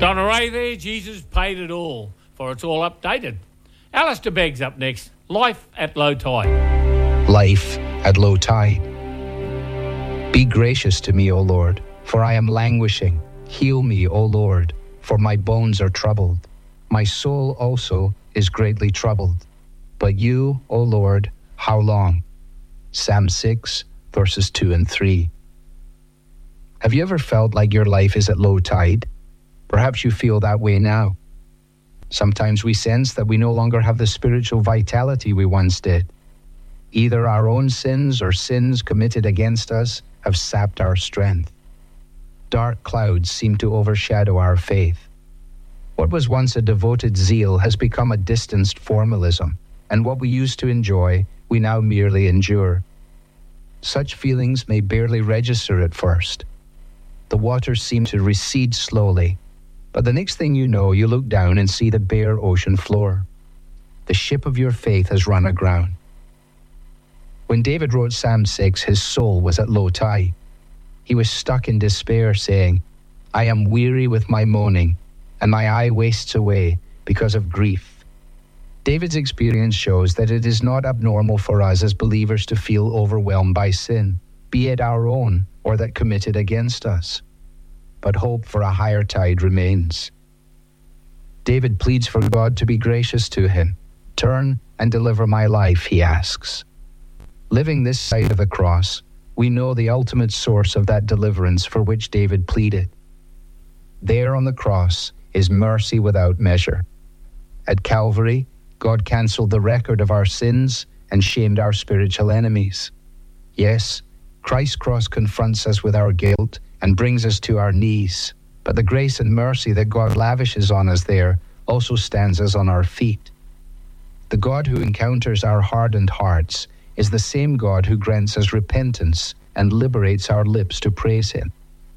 Donna Ray there, Jesus paid it all, for it's all updated. Alistair Begg's up next. Life at low tide. Life at low tide. Be gracious to me, O Lord, for I am languishing. Heal me, O Lord, for my bones are troubled. My soul also is greatly troubled. But you, O Lord, how long? Psalm 6, verses 2 and 3. Have you ever felt like your life is at low tide? Perhaps you feel that way now. Sometimes we sense that we no longer have the spiritual vitality we once did. Either our own sins or sins committed against us have sapped our strength. Dark clouds seem to overshadow our faith. What was once a devoted zeal has become a distanced formalism, and what we used to enjoy, we now merely endure. Such feelings may barely register at first. The waters seem to recede slowly, but the next thing you know, you look down and see the bare ocean floor. The ship of your faith has run aground. When David wrote Psalm 6, his soul was at low tide. He was stuck in despair, saying, I am weary with my moaning, and my eye wastes away because of grief. David's experience shows that it is not abnormal for us as believers to feel overwhelmed by sin, be it our own or that committed against us. But hope for a higher tide remains. David pleads for God to be gracious to him. Turn and deliver my life, he asks. Living this side of the cross, we know the ultimate source of that deliverance for which David pleaded. There on the cross is mercy without measure. At Calvary, God canceled the record of our sins and shamed our spiritual enemies. Yes, Christ's cross confronts us with our guilt and brings us to our knees, but the grace and mercy that God lavishes on us there also stands us on our feet. The God who encounters our hardened hearts is the same God who grants us repentance and liberates our lips to praise him.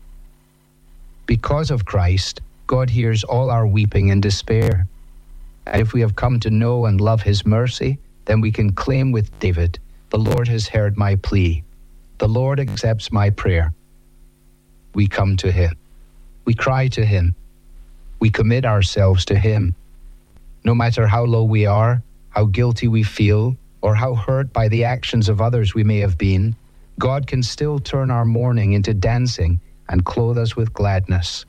Because of Christ, God hears all our weeping and despair. And if we have come to know and love his mercy, then we can claim with David, the Lord has heard my plea. The Lord accepts my prayer. We come to him. We cry to him. We commit ourselves to him. No matter how low we are, how guilty we feel, or how hurt by the actions of others we may have been, God can still turn our mourning into dancing and clothe us with gladness.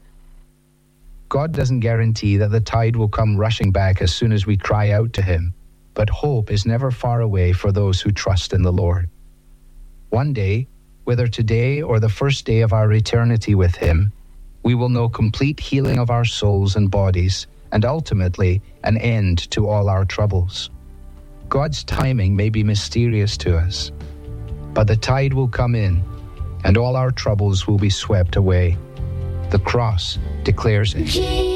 God doesn't guarantee that the tide will come rushing back as soon as we cry out to him, but hope is never far away for those who trust in the Lord. One day, whether today or the first day of our eternity with him, we will know complete healing of our souls and bodies, and ultimately an end to all our troubles. God's timing may be mysterious to us, but the tide will come in, and all our troubles will be swept away. The cross declares it.